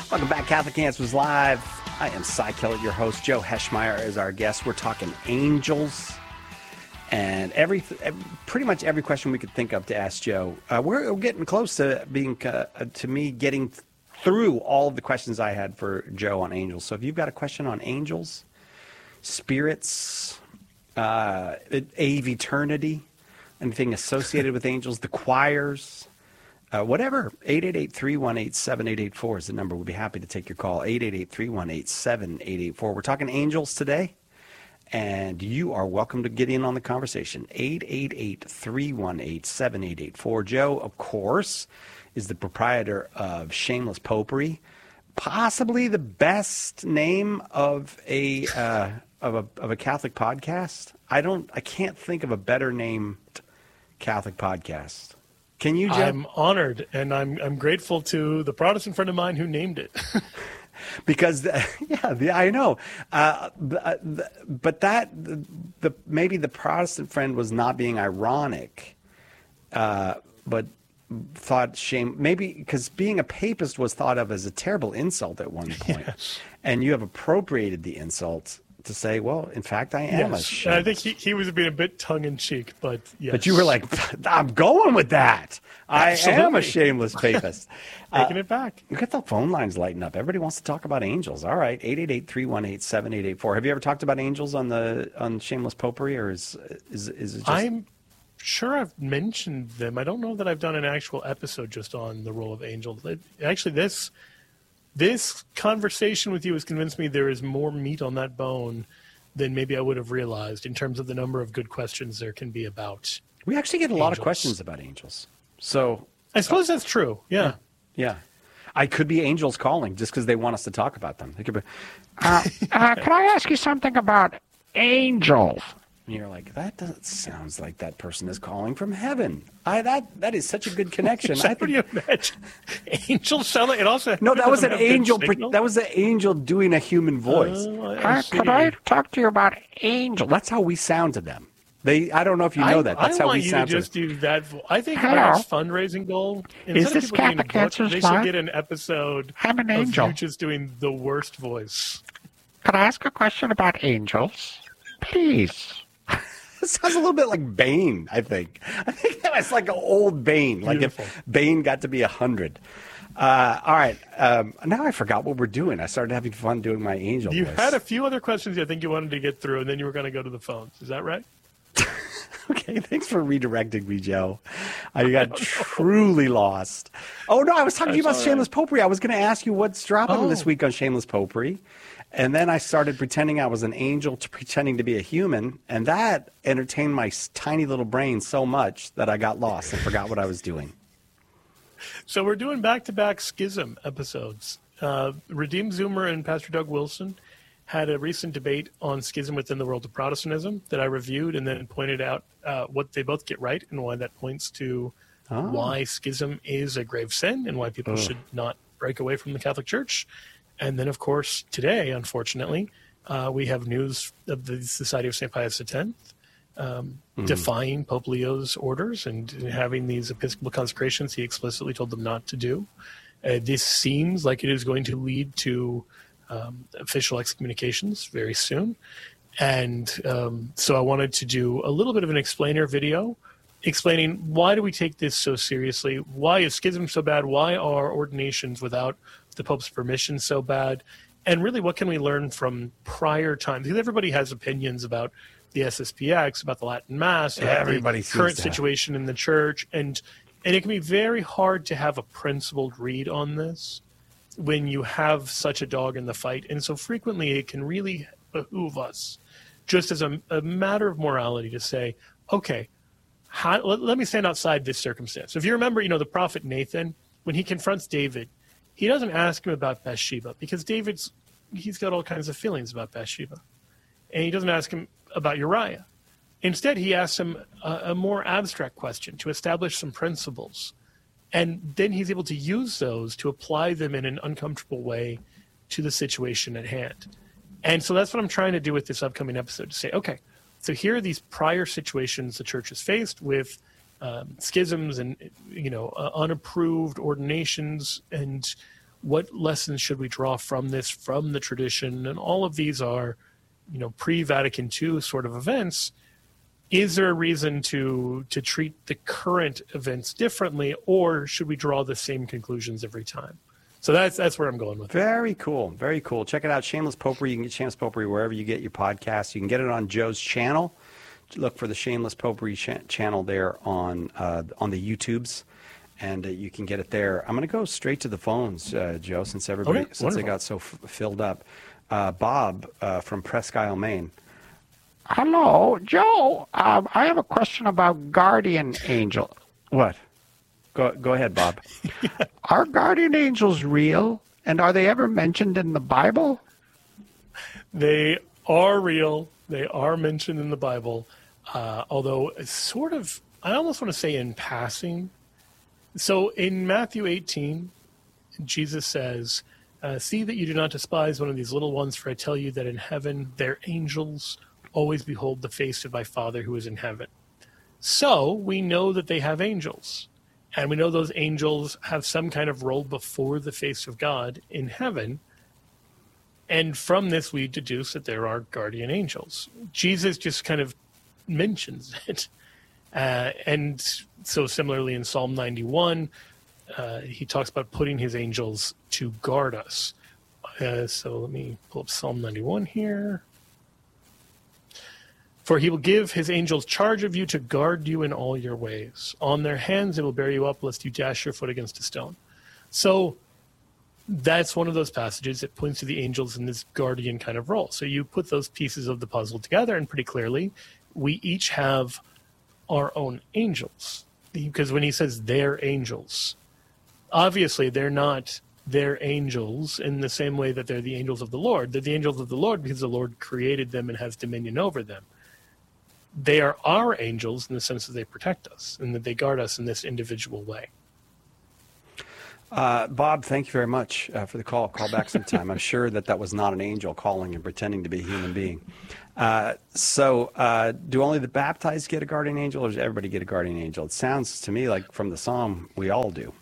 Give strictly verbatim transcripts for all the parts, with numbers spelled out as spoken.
Welcome back, Catholic Answers Live. I am Cy Kellett, your host. Joe Heschmeyer is our guest. We're talking angels and every, pretty much every question we could think of to ask Joe. Uh, we're getting close to being, uh, to me, getting through all of the questions I had for Joe on angels. So if you've got a question on angels, spirits, uh, ave eternity, anything associated with angels, the choirs, Uh, whatever, eight eight eight, three one eight, seven eight eight four is the number. We'll be happy to take your call, eight eight eight, three one eight, seven eight eight four. We're talking angels today, and you are welcome to get in on the conversation, eight eight eight, three one eight, seven eight eight four. Joe, of course, is the proprietor of Shameless Popery, possibly the best name of a, uh, of a, of a Catholic podcast. I don't, I can't think of a better named Catholic podcast. Can you, Joe? I'm honored, and I'm I'm grateful to the Protestant friend of mine who named it. Because, the, yeah, the, I know. Uh, the, the, but that, the, the maybe the Protestant friend was not being ironic, uh, but thought shame, maybe because being a papist was thought of as a terrible insult at one point. Yes. And you have appropriated the insult to say, well, in fact, I am yes. a shameless. And I think he, he was being a bit tongue-in-cheek, but yes. But you were like, I'm going with that. Absolutely. I am a shameless papist. Taking uh, it back. Look at the phone lines lighting up. Everybody wants to talk about angels. All right, eight eight eight, three one eight, seven eight eight four. Have you ever talked about angels on the on Shameless Popery, or is is, is it just... I'm sure I've mentioned them. I don't know that I've done an actual episode just on the role of angels. It, actually, this... This conversation with you has convinced me there is more meat on that bone than maybe I would have realized in terms of the number of good questions there can be about We actually get a lot angels. of questions about angels. So I suppose uh, that's true. Yeah. yeah. Yeah. I could be angels calling just because they want us to talk about them. They could be, uh, uh, can I ask you something about angels? and you're like, that doesn't sounds like that person is calling from heaven. I that that is such a good connection. I What do you imagine? Angels sound like it also. No, that was an doesn't have good angel. signal? That was an angel doing a human voice. Oh, I Uh, see. could I talk to you about angels? That's how we sound to them. They. I don't know if you know I, that. That's I how want we you sound to to just do that. vo- I think Hello. our fundraising goal Is instead this of people getting Catholic booked, Answers they should Live? get an episode I'm an of angel. you just doing the worst voice. Could I ask a question about angels? Please. It sounds a little bit like Bane, I think. I think that was like an old Bane. Like Beautiful. if Bane got to be a hundred. Uh, all right. Um, now I forgot what we're doing. I started having fun doing my angel You voice. had a few other questions I think you wanted to get through, and then you were going to go to the phones. Is that right? Okay, thanks for redirecting me, Joe. I got truly lost. Oh, no, I was talking to you about That's all Shameless Popery. I was going to ask you what's dropping Oh. this week on Shameless Popery. And then I started pretending I was an angel to pretending to be a human. And that entertained my s- tiny little brain so much that I got lost and forgot what I was doing. So we're doing back-to-back Schism episodes. Uh, Redeemed Zoomer and Pastor Doug Wilson had a recent debate on schism within the world of Protestantism that I reviewed and then pointed out uh, what they both get right and why that points to Oh. why schism is a grave sin and why people Ugh. should not break away from the Catholic Church. And then, of course, today, unfortunately, uh, we have news of the Society of Saint Pius X um, Mm. defying Pope Leo's orders and having these Episcopal consecrations he explicitly told them not to do. Uh, this seems like it is going to lead to um, official excommunications very soon. And um, so I wanted to do a little bit of an explainer video explaining why do we take this so seriously? Why is schism so bad? Why are ordinations without the Pope's permission so bad? And really, what can we learn from prior times? Because everybody has opinions about the S S P X, about the Latin Mass, about Everybody the seems current to have. situation in the church. And, and it can be very hard to have a principled read on this when you have such a dog in the fight. And so frequently it can really behoove us, just as a, a matter of morality, to say, okay, how, let, let me stand outside this circumstance. If you remember, you know, the prophet Nathan, when he confronts David, he doesn't ask him about Bathsheba because David's, he's got all kinds of feelings about Bathsheba. And he doesn't ask him about Uriah. Instead, he asks him a, a more abstract question to establish some principles. And then he's able to use those to apply them in an uncomfortable way to the situation at hand. And so that's what I'm trying to do with this upcoming episode, to say, okay, so here are these prior situations the church has faced with um, schisms and, you know, uh, unapproved ordinations, and What lessons should we draw from this, from the tradition? And all of these are, you know, pre-Vatican two sort of events. Is there a reason to to treat the current events differently, or should we draw the same conclusions every time? So that's that's where I'm going with it. Very cool. Very cool. Check it out. Shameless Popery. You can get Shameless Popery wherever you get your podcasts. You can get it on Joe's channel. Look for the Shameless Popery ch- channel there on uh, on the YouTubes, and uh, you can get it there. I'm going to go straight to the phones, uh, Joe, since everybody Okay, since wonderful. they got so f- filled up. Uh, Bob uh, from Presque Isle, Maine. Hello, Joe. Um, I have a question about guardian angel. What? Go go ahead, Bob. Are guardian angels real, and are they ever mentioned in the Bible? They are real. They are mentioned in the Bible, uh, although it's sort of, I almost want to say in passing. So in Matthew eighteen, Jesus says, uh, see that you do not despise one of these little ones, for I tell you that in heaven their angels always behold the face of my Father who is in heaven. So we know that they have angels. And we know those angels have some kind of role before the face of God in heaven. And from this, we deduce that there are guardian angels. Jesus just kind of mentions it. Uh, and so similarly in Psalm ninety-one, uh, he talks about putting his angels to guard us. Uh, so let me pull up Psalm ninety-one here. For he will give his angels charge of you to guard you in all your ways. On their hands they will bear you up, lest you dash your foot against a stone. So that's one of those passages that points to the angels in this guardian kind of role. So you put those pieces of the puzzle together, and pretty clearly, we each have our own angels. Because when he says they're angels, obviously they're not their angels in the same way that they're the angels of the Lord. They're the angels of the Lord because the Lord created them and has dominion over them. They are our angels in the sense that they protect us and that they guard us in this individual way. Uh, Bob, thank you very much uh, for the call. Call back sometime. I'm sure that that was not an angel calling and pretending to be a human being. Uh, so uh, do only the baptized get a guardian angel, or does everybody get a guardian angel? It sounds to me like from the psalm we all do.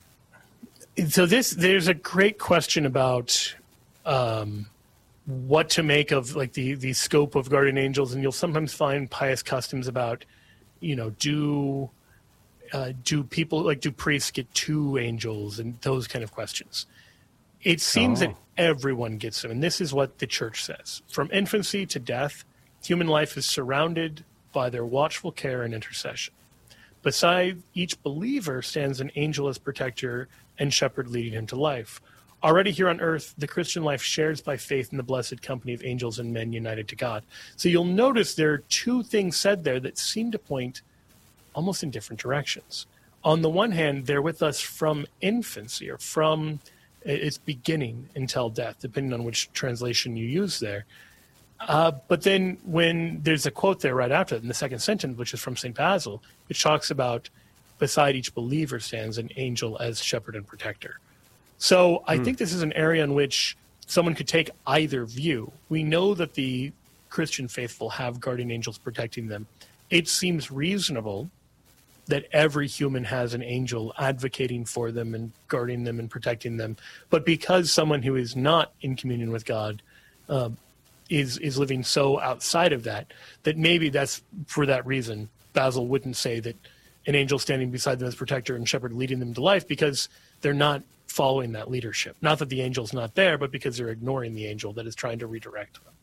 So this, there's a great question about um, what to make of like the, the scope of guardian angels. And you'll sometimes find pious customs about, you know, do... Uh, do people, like, do priests get two angels and those kind of questions? It seems Oh. that everyone gets them, and this is what the church says. From infancy to death, human life is surrounded by their watchful care and intercession. Beside each believer stands an angel as protector and shepherd leading him to life. Already here on earth, the Christian life shares by faith in the blessed company of angels and men united to God. So you'll notice there are two things said there that seem to point almost in different directions. On the one hand, they're with us from infancy or from its beginning until death, depending on which translation you use there. Uh, but then when there's a quote there right after it in the second sentence, which is from Saint Basil, which talks about beside each believer stands an angel as shepherd and protector. So I think this is an area in which someone could take either view. We know that the Christian faithful have guardian angels protecting them. It seems reasonable that every human has an angel advocating for them and guarding them and protecting them. But because someone who is not in communion with God uh, is is living so outside of that, that maybe that's for that reason. Basil wouldn't say that an angel standing beside them as protector and shepherd leading them to life, because they're not following that leadership. Not that the angel's not there, but because they're ignoring the angel that is trying to redirect them.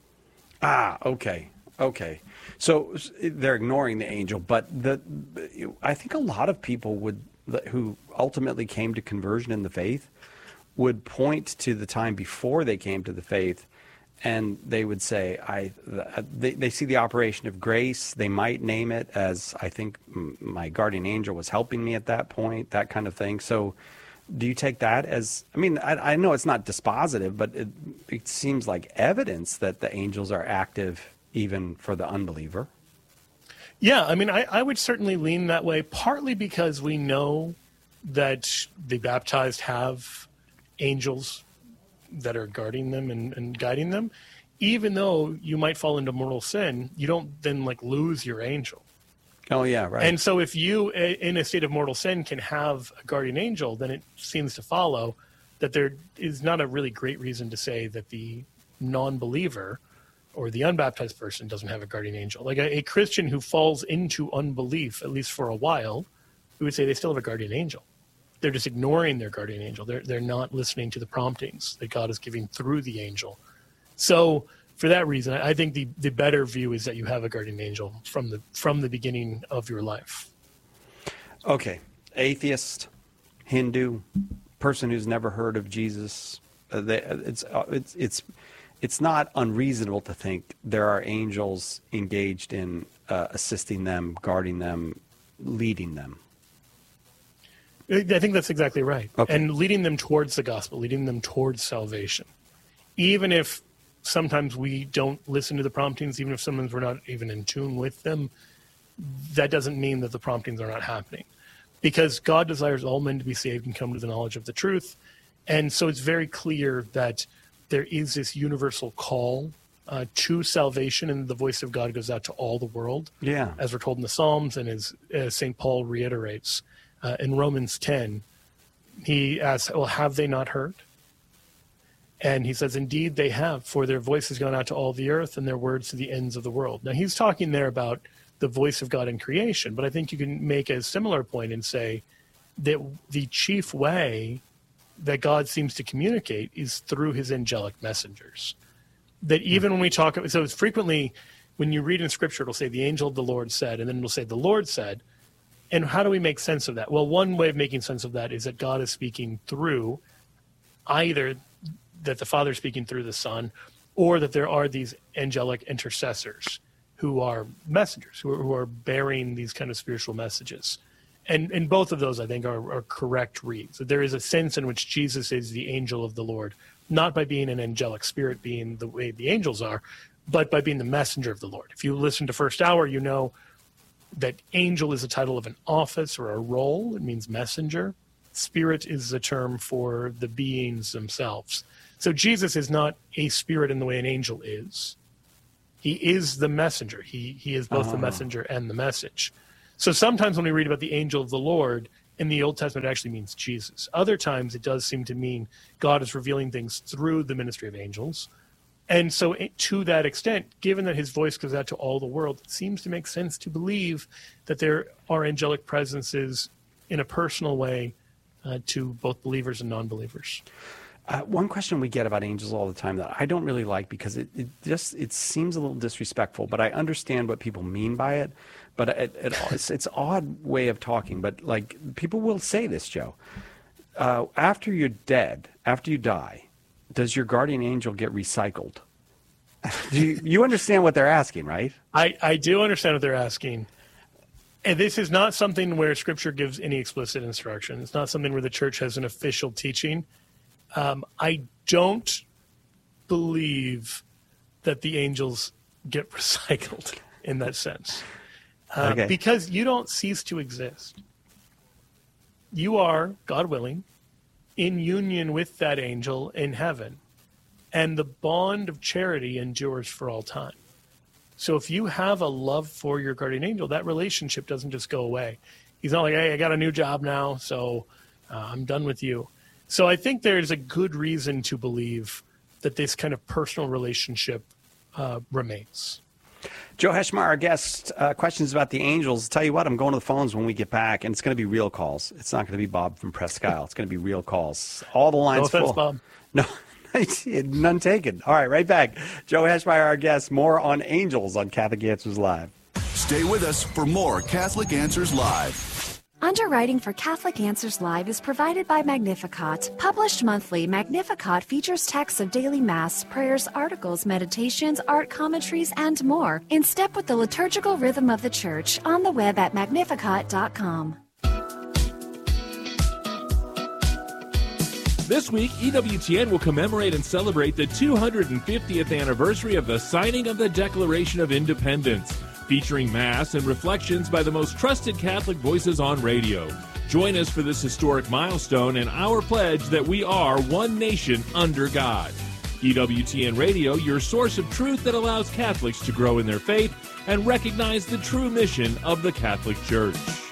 Ah, okay. Okay. So they're ignoring the angel, but the I think a lot of people would who ultimately came to conversion in the faith would point to the time before they came to the faith, and they would say, I they, they see the operation of grace. They might name it as, I think my guardian angel was helping me at that point, that kind of thing. So do you take that as, I mean, I, I know it's not dispositive, but it, it seems like evidence that the angels are active even for the unbeliever. Yeah, I mean, I, I would certainly lean that way, partly because we know that the baptized have angels that are guarding them and, and guiding them. Even though you might fall into mortal sin, you don't then like lose your angel. Oh, yeah, right. And so if you, in a state of mortal sin, can have a guardian angel, then it seems to follow that there is not a really great reason to say that the non-believer or the unbaptized person doesn't have a guardian angel. Like a, a Christian who falls into unbelief, at least for a while, we would say they still have a guardian angel. They're just ignoring their guardian angel. They're they're not listening to the promptings that God is giving through the angel. So for that reason, I think the, the better view is that you have a guardian angel from the from the beginning of your life. Okay, atheist, Hindu, person who's never heard of Jesus. Uh, they, it's uh, it's it's it's not unreasonable to think there are angels engaged in uh, assisting them, guarding them, leading them. I think that's exactly right. Okay. And leading them towards the gospel, leading them towards salvation. Even if sometimes we don't listen to the promptings, even if sometimes we're not even in tune with them, that doesn't mean that the promptings are not happening. Because God desires all men to be saved and come to the knowledge of the truth. And so it's very clear that there is this universal call uh, to salvation, and the voice of God goes out to all the world. Yeah. As we're told in the Psalms, and as, as Saint Paul reiterates. Uh, in Romans ten, he asks, well, have they not heard? And he says, indeed they have, for their voice has gone out to all the earth and their words to the ends of the world. Now, he's talking there about the voice of God in creation, but I think you can make a similar point and say that the chief way that God seems to communicate is through his angelic messengers. That even when we talk, so it's frequently, when you read in Scripture, it'll say, the angel of the Lord said, and then it'll say, the Lord said. And how do we make sense of that? Well, one way of making sense of that is that God is speaking through either that the Father is speaking through the Son, or that there are these angelic intercessors who are messengers, who are, who are bearing these kind of spiritual messages. And and both of those, I think, are, are correct reads. That there is a sense in which Jesus is the angel of the Lord, not by being an angelic spirit being the way the angels are, but by being the messenger of the Lord. If you listen to First Hour, you know that angel is a title of an office or a role. It means messenger. Spirit is the term for the beings themselves. So Jesus is not a spirit in the way an angel is. He is the messenger. He he is both uh-huh. the messenger and the message. So sometimes when we read about the angel of the Lord in the Old Testament, it actually means Jesus. Other times it does seem to mean God is revealing things through the ministry of angels. And so to that extent, given that his voice goes out to all the world, it seems to make sense to believe that there are angelic presences in a personal way uh, to both believers and non-believers. Uh, one question we get about angels all the time that I don't really like, because it, it just it seems a little disrespectful, but I understand what people mean by it. But it, it, it's it's odd way of talking. But like, people will say this, Joe. Uh, after you're dead, after you die, does your guardian angel get recycled? do you, you understand what they're asking, right? I, I do understand what they're asking. And this is not something where Scripture gives any explicit instruction. It's not something where the church has an official teaching. Um, I don't believe that the angels get recycled in that sense. Uh, okay. Because you don't cease to exist. You are, God willing, in union with that angel in heaven. And the bond of charity endures for all time. So if you have a love for your guardian angel, that relationship doesn't just go away. He's not like, hey, I got a new job now, so uh, I'm done with you. So I think there's a good reason to believe that this kind of personal relationship uh, remains. Joe Heschmeyer, our guest, uh, questions about the angels. Tell you what, I'm going to the phones when we get back, and it's going to be real calls. It's not going to be Bob from Presque Isle. It's going to be real calls. All the lines no offense, full. Bob. No, none taken. All right, right back. Joe Heschmeyer, our guest. More on angels on Catholic Answers Live. Stay with us for more Catholic Answers Live. Underwriting for Catholic Answers Live is provided by Magnificat. Published monthly, Magnificat features texts of daily Mass, prayers, articles, meditations, art commentaries, and more, in step with the liturgical rhythm of the Church, on the web at magnificat dot com. This week, E W T N will commemorate and celebrate the two hundred fiftieth anniversary of the signing of the Declaration of Independence, featuring Mass and reflections by the most trusted Catholic voices on radio. Join us for this historic milestone and our pledge that we are one nation under God. E W T N Radio, your source of truth that allows Catholics to grow in their faith and recognize the true mission of the Catholic Church.